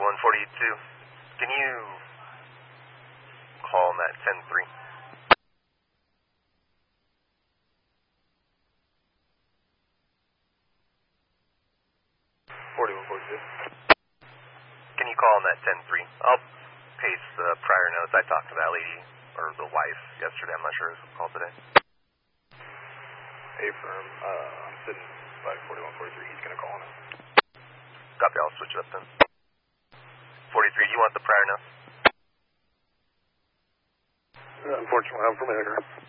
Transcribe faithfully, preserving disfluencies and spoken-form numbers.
forty-one forty-two. Can you call on that ten three? forty-one forty-two. Can you call on that ten three? I'll paste the prior notes. I talked to that lady, or the wife, yesterday. I'm not sure who called today. Hey, firm. Uh, I'm sitting by forty-one forty-three. He's going to call on it. Copy. I'll switch it up then. forty-three, do you want the prior notes? Uh, unfortunately, I'm familiar.